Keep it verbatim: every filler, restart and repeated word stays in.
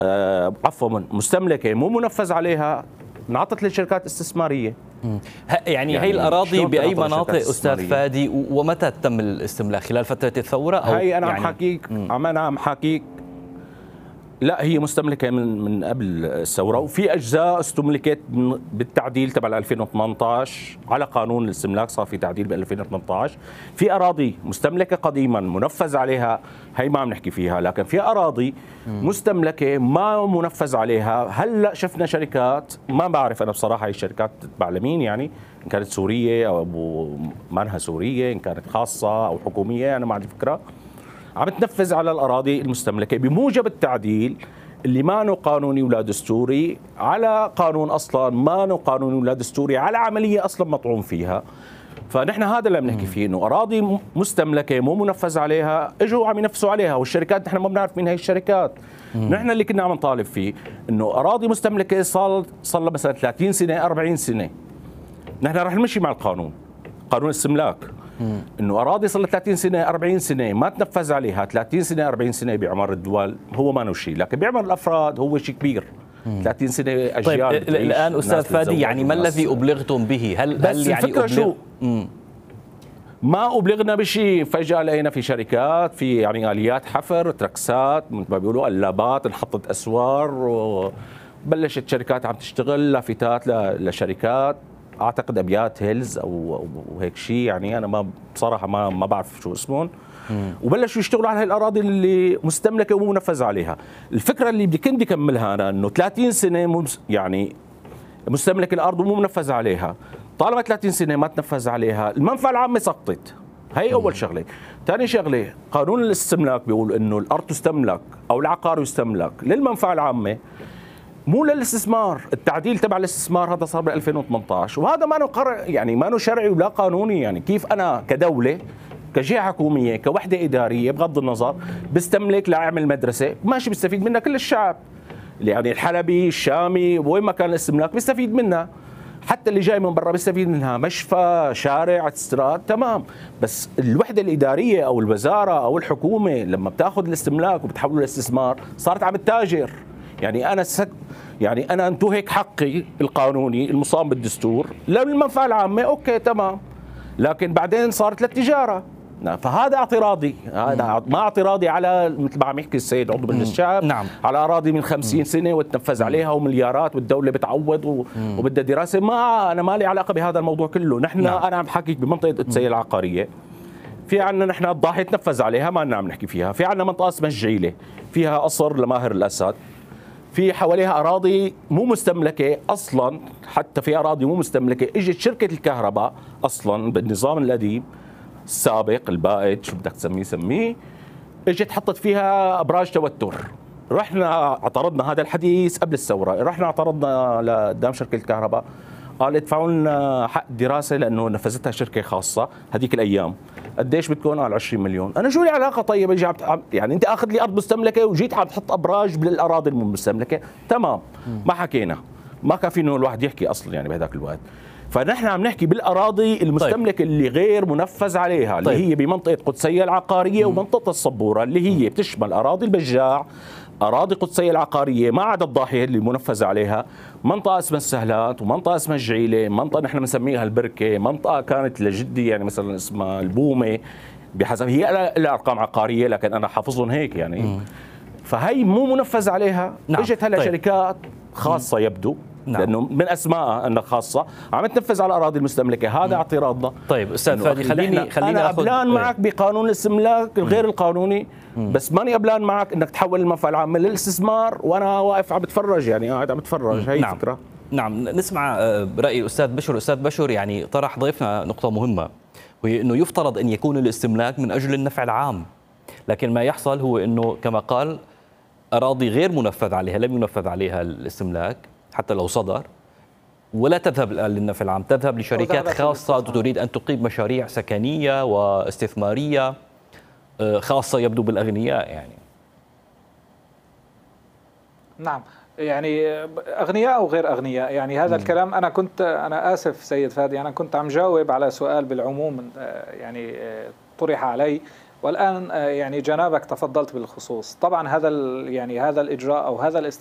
آه عفوا مستملكه مو منفذ عليها انعطت للشركات الاستثماريه. يعني, يعني هي الاراضي باي مناطق استاذ فادي، ومتى تم الاستملاك؟ خلال فتره الثوره او هي انا يعني عم حكيك عم انا عم حكيك لا هي مستملكه من من قبل الثوره، وفي اجزاء استملكت بالتعديل تبع ألفين وثمانية عشر على قانون الاستملاك، صار في تعديل ب ألفين وثمانية عشر. في اراضي مستملكه قديما منفذ عليها، هي ما عم نحكي فيها، لكن في اراضي مستملكه ما منفذ عليها. هلا شفنا شركات، ما بعرف انا بصراحه هي الشركات تتبع لمين، يعني ان كانت سوريه او مانها سوريه، ان كانت خاصه او حكوميه، انا ما عندي فكره، عم تنفذ على الأراضي المستملكة بموجب التعديل اللي ما قانوني ولا دستوري على قانون أصلا ما قانوني ولا دستوري على عملية أصلا مطعون فيها. فنحن هذا اللي بنحكي فيه، انه اراضي مستملكه مو منفذ عليها اجوا عم ينفذوا عليها، والشركات نحن ما بنعرف مين هي الشركات. نحن اللي كنا عم نطالب فيه انه اراضي مستملكه صار صار لها مثلا ثلاثين سنه أربعين سنه، نحن رح نمشي مع القانون، قانون الاستملاك، انه اراضي صار لها ثلاثين سنه أربعين سنه ما تنفذ عليها، ثلاثين سنه أربعين سنه بعمر الدول هو ما شيء، لكن بعمر الافراد هو شيء كبير. ثلاثين سنه اجيال. طيب الان استاذ فادي، يعني ما الذي ابلغتم به؟ هل بس هل يعني الفكره أبلغ... شو؟ ما ابلغنا بشيء، فجاه لقينا في شركات في يعني اليات حفر، تركسات مثل ما بيقولوا، قلابات، انحطت اسوار، وبلشت شركات عم تشتغل، لافتات لشركات، اعتقد ابيات هيلز او هيك شيء، يعني انا ما بصراحه ما ما بعرف شو اسمهم، وبلشوا يشتغلوا على هاي الاراضي اللي مستملكه ومو منفذ عليها. الفكره اللي بدي كنت اكملها انا، انه ثلاثين سنه يعني مستملك الارض ومو منفذ عليها، طالما ثلاثين سنه ما تنفذ عليها المنفعه العامه سقطت. هي اول شغله. ثاني شغله، قانون الاستملاك بيقول انه الارض تستملك او العقار يستملك للمنفعه العامه مو للاستثمار. التعديل تبع الاستثمار هذا صار ب ألفين وثمانية عشر، وهذا ما قرار يعني ما شرعي ولا قانوني. يعني كيف انا كدوله كجهه حكوميه كوحده اداريه بغض النظر بستملك لاعمل مدرسه ماشي بيستفيد منها كل الشعب، يعني الحلبي الشامي وين ما كان الاستملاك بيستفيد منها، حتى اللي جاي من برا بيستفيد منها، مشفى شارع استراد تمام. بس الوحده الاداريه او الوزاره او الحكومه لما بتاخذ الاستملاك وبتحوله لاستثمار صارت عم تتاجر. يعني انا ست يعني انا انتهك حقي القانوني المصان بالدستور للمنفعه العامه، اوكي تمام، لكن بعدين صارت للتجاره. فهذا اعتراضي، هذا ما اعتراضي على مثل ما عم يحكي السيد عضو مجلس الشعب، نعم، على اراضي من خمسين سنه وتنفذ عليها ومليارات والدوله بتعوض وبدها دراسه. ما انا ما لي علاقه بهذا الموضوع كله. نحن نعم. انا عم حكيك بمنطقه قدسيه العقاريه، في عندنا نحن الضاحيه تنفذ عليها ما لنا عم نحكي فيها، في عندنا منطقه اسمها الجعيله فيها قصر لماهر الاسد، في حواليها اراضي مو مستملكه اصلا، حتى في اراضي مو مستملكه اجت شركه الكهرباء اصلا بالنظام القديم السابق البائد شو بدك تسميه سميه، اجت حطت فيها ابراج توتر. رحنا اعترضنا، هذا الحديث قبل الثوره، رحنا اعترضنا لقدام شركه الكهرباء، قال ادفعوا لنا حق دراسه لانه نفذتها شركه خاصه هذيك الايام. قديش بدكم؟ قال عشرين مليون. انا شو لي علاقه؟ طيب اجي يعني انت اخذ لي ارض مستملكه وجيت عم تحط ابراج بالاراضي المستملكه، تمام، ما حكينا، ما كان في انه الواحد يحكي اصلا يعني بهذاك الوقت. فنحن عم نحكي بالاراضي المستملكه طيب. اللي غير منفذ عليها، اللي طيب. هي بمنطقه قدسيه العقاريه مم. ومنطقه الصبوره، اللي هي بتشمل اراضي البجاع، اراضي قدسيه العقاريه ما عدا الضاحيه اللي منفذ عليها، منطقه اسمها السهلات، ومنطقه اسمها الجعيله، منطقه نحن بنسميها البركه، منطقه كانت لجدي يعني مثلا اسمها البومه، بحسب هي لها ارقام عقاريه لكن انا حافظهم هيك يعني مم. فهي مو منفذ عليها. نعم. اجت هلا طيب. شركات خاصه مم. يبدو نعم. لانه من اسمائها انها خاصه عم تنفذ على الاراضي المستملكه، هذا اعتراضنا. طيب استاذ فادي، خليني خليني انا قبلان معك بقانون الاستملاك الغير القانوني، مم. بس ماني قبلان معك انك تحول المنفعه العامه للاستثمار وانا واقف عم بتفرج، يعني قاعد عم بتفرج. هي نعم. فكره. نعم، نسمع راي الاستاذ بشر. الاستاذ بشر يعني طرح ضيفنا نقطه مهمه، وهي انه يفترض ان يكون الاستملاك من اجل النفع العام، لكن ما يحصل هو انه كما قال اراضي غير منفذ عليها، لم ينفذ عليها الاستملاك حتى لو صدر، ولا تذهب الآن للنفع العام، تذهب لشركات خاصة تريد أن تقيم مشاريع سكنية واستثمارية خاصة يبدو بالأغنياء. يعني نعم، يعني أغنياء أو غير أغنياء، يعني هذا م. الكلام أنا كنت أنا آسف سيد فادي، أنا كنت عم جاوب على سؤال بالعموم يعني طرح علي والآن يعني جنابك تفضلت بالخصوص، طبعا هذا يعني هذا الإجراء أو هذا